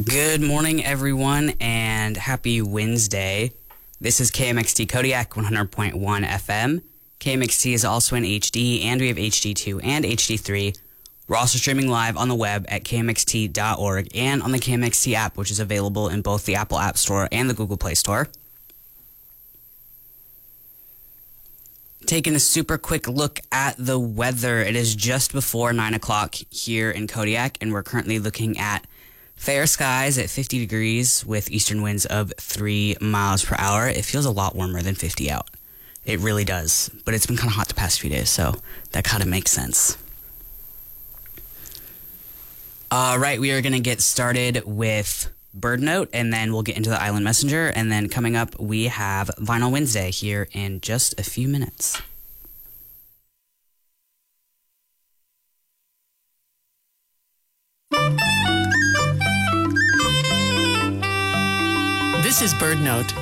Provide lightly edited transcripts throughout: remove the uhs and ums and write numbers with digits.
Good morning, everyone, and happy Wednesday. This is KMXT Kodiak 100.1 FM. KMXT is also in HD, and we have HD2 and HD3. We're also streaming live on the web at kmxt.org and on the KMXT app, which is available in both the Apple App Store and the Google Play Store. Taking a super quick look at the weather. It is just before 9 o'clock here in Kodiak, and we're currently looking at fair skies at 50 degrees with eastern winds of 3 miles per hour. It feels a lot warmer than 50 out. It really does, but it's been kind of hot the past few days, so that kind of makes sense. All right, we are going to get started with Bird Note, and then we'll get into the Island Messenger, and then coming up, we have Vinyl Wednesday here in just a few minutes. This is Bird Note.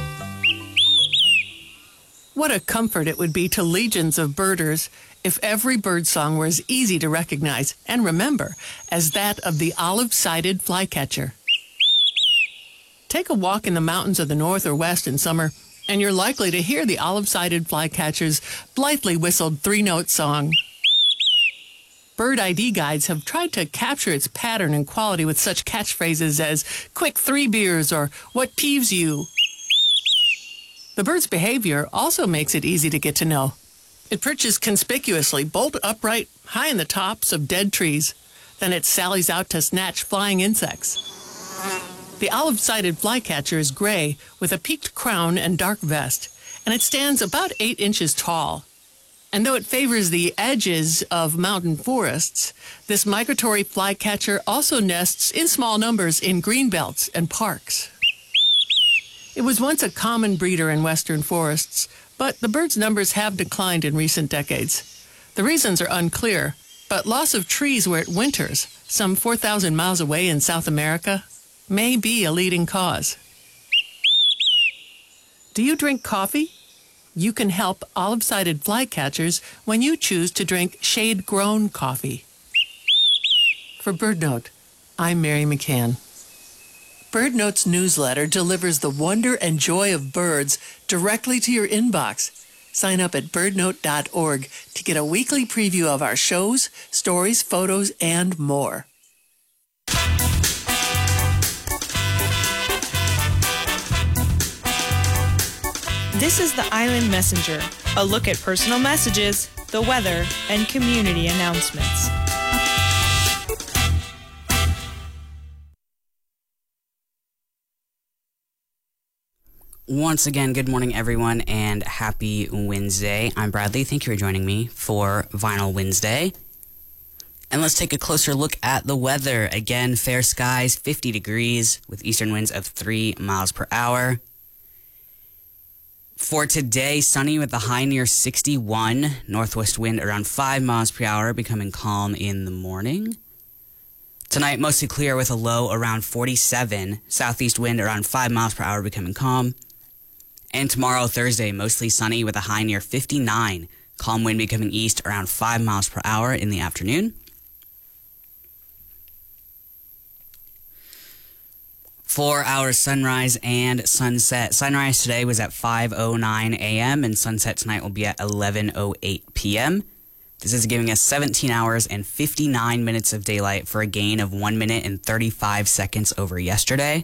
What a comfort it would be to legions of birders if every birdsong were as easy to recognize and remember as that of the olive-sided flycatcher. Take a walk in the mountains of the north or west in summer, and you're likely to hear the olive-sided flycatcher's blithely whistled three-note song. Bird ID guides have tried to capture its pattern and quality with such catchphrases as "quick 3 beers" or "what peeves you." The bird's behavior also makes it easy to get to know. It perches conspicuously, bolt upright, high in the tops of dead trees. Then it sallies out to snatch flying insects. The olive-sided flycatcher is gray with a peaked crown and dark vest, and it stands about 8 inches tall. And though it favors the edges of mountain forests, this migratory flycatcher also nests in small numbers in greenbelts and parks. It was once a common breeder in western forests, but the bird's numbers have declined in recent decades. The reasons are unclear, but loss of trees where it winters, some 4,000 miles away in South America, may be a leading cause. Do you drink coffee? You can help olive-sided flycatchers when you choose to drink shade-grown coffee. For Bird Note, I'm Mary McCann. Bird Note's newsletter delivers the wonder and joy of birds directly to your inbox. Sign up at birdnote.org to get a weekly preview of our shows, stories, photos, and more. This is the Island Messenger, a look at personal messages, the weather, and community announcements. Once again, good morning, everyone, and happy Wednesday. I'm Bradley. Thank you for joining me for Vinyl Wednesday. And let's take a closer look at the weather. Again, fair skies, 50 degrees, with eastern winds of 3 miles per hour. For today, sunny with a high near 61, northwest wind around 5 miles per hour, becoming calm in the morning. Tonight, mostly clear with a low around 47, southeast wind around 5 miles per hour, becoming calm. And tomorrow, Thursday, mostly sunny with a high near 59, calm wind becoming east around 5 miles per hour in the afternoon. For our sunrise and sunset. Sunrise today was at 5:09 a.m. and sunset tonight will be at 11:08 p.m. This is giving us 17 hours and 59 minutes of daylight for a gain of 1 minute and 35 seconds over yesterday.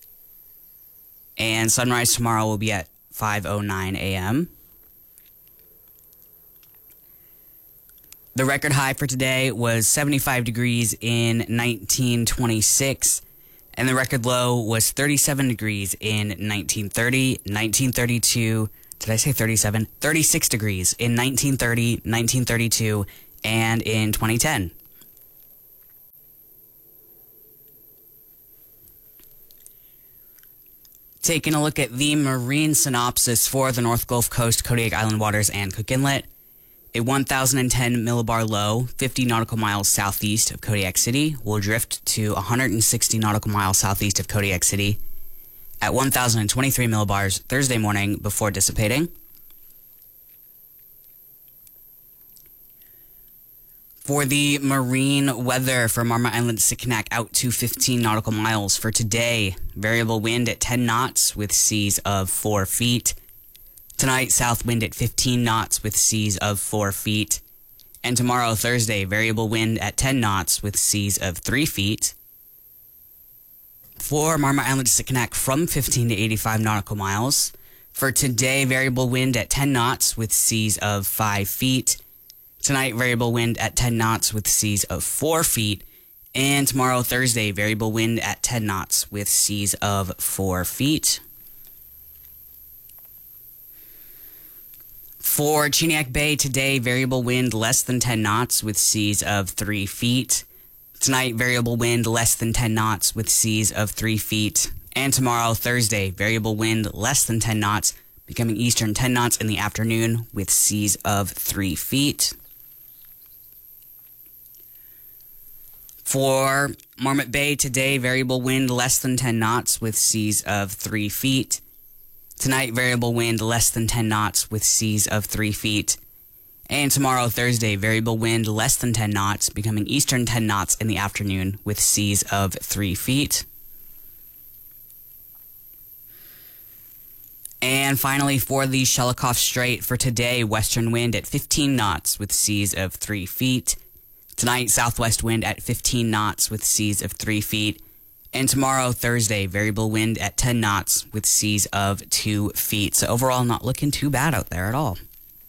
And sunrise tomorrow will be at 5:09 a.m. The record high for today was 75 degrees in 1926. And the record low was 37 degrees in 1930, 1932, did I say 37? 36 degrees in 1930, 1932, and in 2010. Taking a look at the marine synopsis for the North Gulf Coast, Kodiak Island waters, and Cook Inlet. A 1,010 millibar low, 50 nautical miles southeast of Kodiak City, will drift to 160 nautical miles southeast of Kodiak City at 1,023 millibars Thursday morning before dissipating. For the marine weather for Marmot Island to Sitkinak out to 15 nautical miles. For today, variable wind at 10 knots with seas of 4 feet. Tonight, south wind at 15 knots with seas of 4 feet. And tomorrow, Thursday, variable wind at 10 knots with seas of 3 feet. For Marmot Island to Sitkinak from 15 to 85 nautical miles. For today, variable wind at 10 knots with seas of 5 feet. Tonight, variable wind at 10 knots with seas of 4 feet. And tomorrow, Thursday, variable wind at 10 knots with seas of 4 feet. For Chiniak Bay today, variable wind less than 10 knots with seas of 3 feet. Tonight, variable wind less than 10 knots with seas of 3 feet. And tomorrow, Thursday, variable wind less than 10 knots, becoming eastern 10 knots in the afternoon with seas of 3 feet. For Marmot Bay today, variable wind less than 10 knots with seas of 3 feet. Tonight, variable wind less than 10 knots with seas of 3 feet. And tomorrow, Thursday, variable wind less than 10 knots, becoming eastern 10 knots in the afternoon with seas of 3 feet. And finally, for the Shelikof Strait for today, western wind at 15 knots with seas of 3 feet. Tonight, southwest wind at 15 knots with seas of 3 feet. And tomorrow, Thursday, variable wind at 10 knots with seas of 2 feet. So overall, not looking too bad out there at all.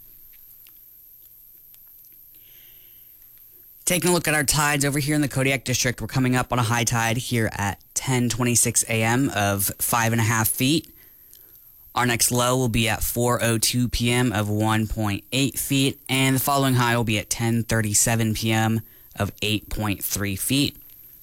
Taking a look at our tides over here in the Kodiak District, we're coming up on a high tide here at 10:26 a.m. of 5.5 feet. Our next low will be at 4:02 p.m. of 1.8 feet, and the following high will be at 10:37 p.m. of 8.3 feet.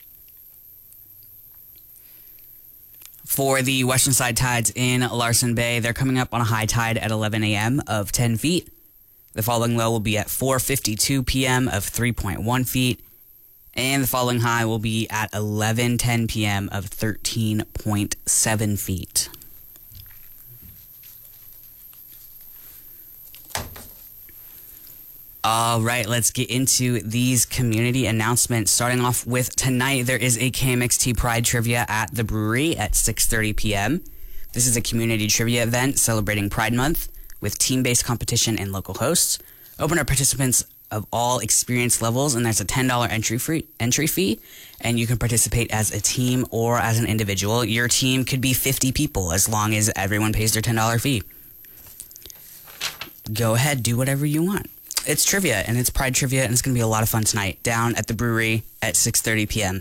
For the western side tides in Larsen Bay, they're coming up on a high tide at 11 a.m. of 10 feet. The following low will be at 4:52 p.m. of 3.1 feet, and the following high will be at 11:10 p.m. of 13.7 feet. All right, let's get into these community announcements. Starting off with tonight, there is a KMXT Pride Trivia at the brewery at 6:30 p.m. This is a community trivia event celebrating Pride Month with team-based competition and local hosts. Open to participants of all experience levels, and there's a $10 entry fee, and you can participate as a team or as an individual. Your team could be 50 people as long as everyone pays their $10 fee. Go ahead, do whatever you want. It's trivia, and it's Pride Trivia, and it's going to be a lot of fun tonight down at the brewery at 6:30 p.m.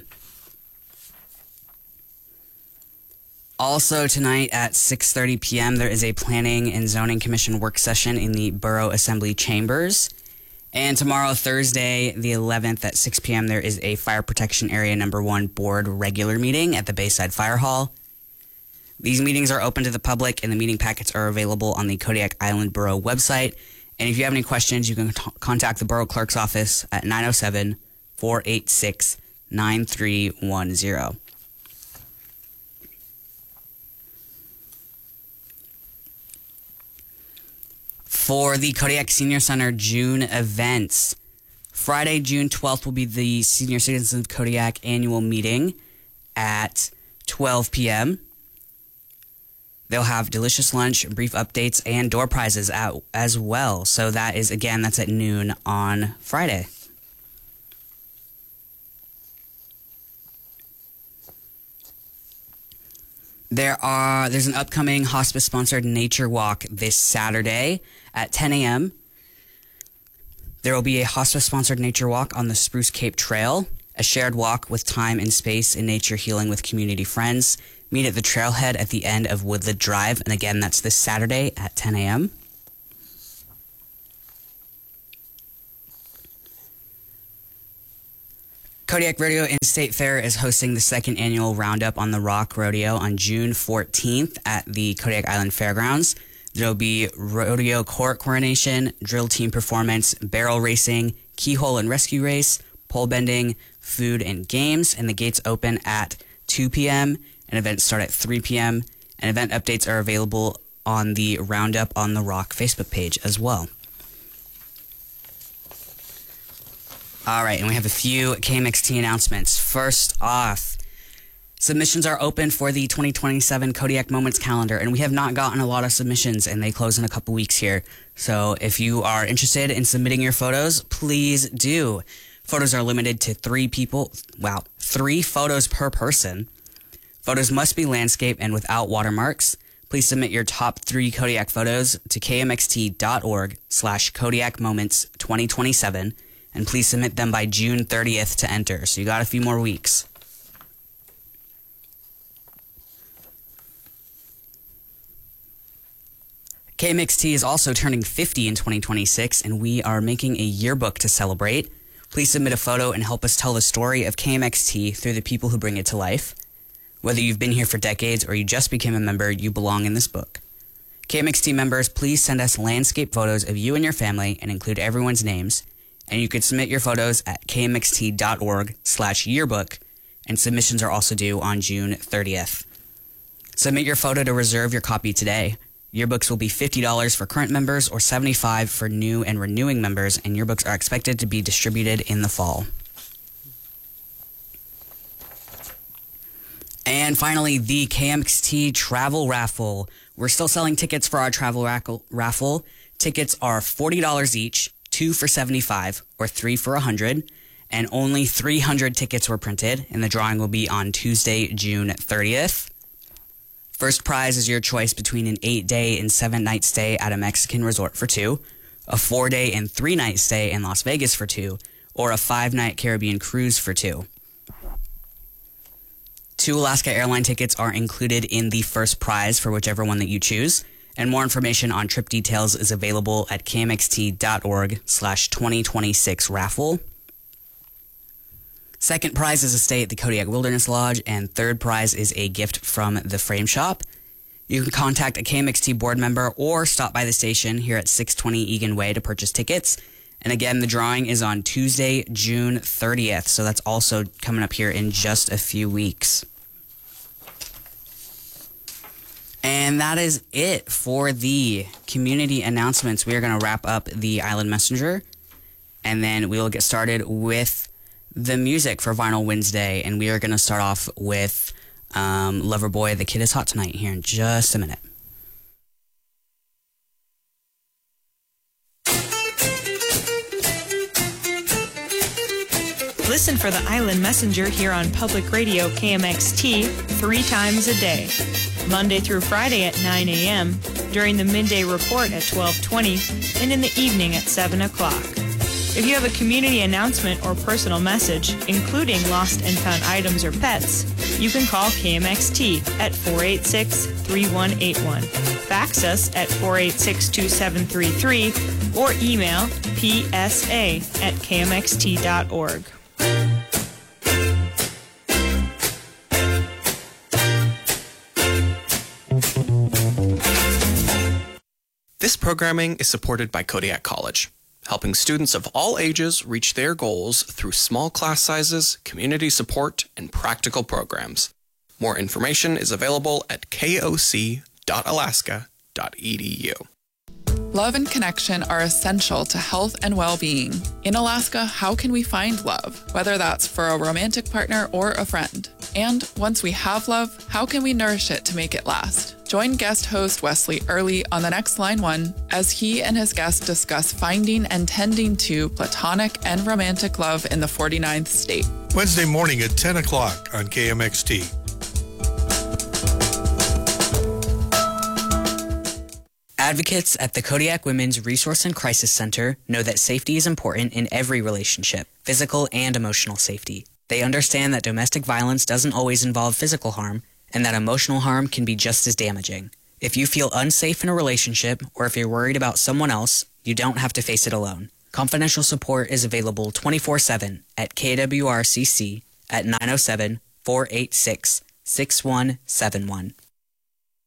Also tonight at 6:30 p.m., there is a Planning and Zoning Commission work session in the Borough Assembly Chambers. And tomorrow, Thursday, the 11th at 6 p.m., there is a Fire Protection Area Number 1 Board regular meeting at the Bayside Fire Hall. These meetings are open to the public, and the meeting packets are available on the Kodiak Island Borough website. And if you have any questions, you can contact the Borough Clerk's office at 907-486-9310. For the Kodiak Senior Center June events, Friday, June 12th will be the Senior Citizens of Kodiak annual meeting at 12 p.m. They'll have delicious lunch, brief updates, and door prizes out as well. So that is, again, that's at noon on Friday. There's an upcoming hospice-sponsored nature walk this Saturday at 10 a.m. There will be a hospice-sponsored nature walk on the Spruce Cape Trail, a shared walk with time and space in nature healing with community friends. Meet at the trailhead at the end of Woodland Drive, and again, that's this Saturday at 10 a.m. Kodiak Rodeo and State Fair is hosting the second annual Roundup on the Rock Rodeo on June 14th at the Kodiak Island Fairgrounds. There will be rodeo court coronation, drill team performance, barrel racing, keyhole and rescue race, pole bending, food and games, and the gates open at 2 p.m. and events start at 3 p.m. and event updates are available on the Roundup on the Rock Facebook page as well. All right, and we have a few KMXT announcements. First off, submissions are open for the 2027 Kodiak Moments calendar, and we have not gotten a lot of submissions, and they close in a couple weeks here. So if you are interested in submitting your photos, please do. Photos are limited to 3 photos per person. Photos must be landscape and without watermarks. Please submit your top 3 Kodiak photos to kmxt.org/Kodiak Moments 2027, and please submit them by June 30th to enter. So you got a few more weeks. KMXT is also turning 50 in 2026, and we are making a yearbook to celebrate. Please submit a photo and help us tell the story of KMXT through the people who bring it to life. Whether you've been here for decades or you just became a member, you belong in this book. KMXT members, please send us landscape photos of you and your family and include everyone's names. And you could submit your photos at kmxt.org/yearbook, and submissions are also due on June 30th. Submit your photo to reserve your copy today. Yearbooks will be $50 for current members or $75 for new and renewing members, and yearbooks are expected to be distributed in the fall. And finally, the KMXT Travel Raffle. We're still selling tickets for our travel raffle. Tickets are $40 each, 2 for $75 or 3 for $100, and only 300 tickets were printed, and the drawing will be on Tuesday, June 30th. First prize is your choice between an 8-day and 7-night stay at a Mexican resort for 2, a 4-day and 3-night stay in Las Vegas for 2, or a 5-night Caribbean cruise for 2. 2 Alaska Airline tickets are included in the first prize for whichever one that you choose, and more information on trip details is available at kmxt.org/2026raffle. Second prize is a stay at the Kodiak Wilderness Lodge, and third prize is a gift from the Frame Shop. You can contact a KMXT board member or stop by the station here at 620 Egan Way to purchase tickets. And again, the drawing is on Tuesday, June 30th, so that's also coming up here in just a few weeks. And that is it for the community announcements. We are going to wrap up the Island Messenger, and then we will get started with the music for Vinyl Wednesday, and we are going to start off with Loverboy, The Kid Is Hot Tonight here in just a minute. Listen for the Island Messenger here on Public Radio KMXT 3 times a day, Monday through Friday at 9 a.m., during the midday report at 12:20, and in the evening at 7 o'clock. If you have a community announcement or personal message, including lost and found items or pets, you can call KMXT at 486-3181, fax us at 486-2733, or email psa@kmxt.org. This programming is supported by Kodiak College, helping students of all ages reach their goals through small class sizes, community support, and practical programs. More information is available at koc.alaska.edu. Love and connection are essential to health and well-being. In Alaska, how can we find love, whether that's for a romantic partner or a friend? And once we have love, how can we nourish it to make it last? Join guest host Wesley Early on the next Line 1 as he and his guests discuss finding and tending to platonic and romantic love in the 49th state. Wednesday morning at 10 o'clock on KMXT. Advocates at the Kodiak Women's Resource and Crisis Center know that safety is important in every relationship, physical and emotional safety. They understand that domestic violence doesn't always involve physical harm, and that emotional harm can be just as damaging. If you feel unsafe in a relationship, or if you're worried about someone else, you don't have to face it alone. Confidential support is available 24/7 at KWRCC at 907-486-6171.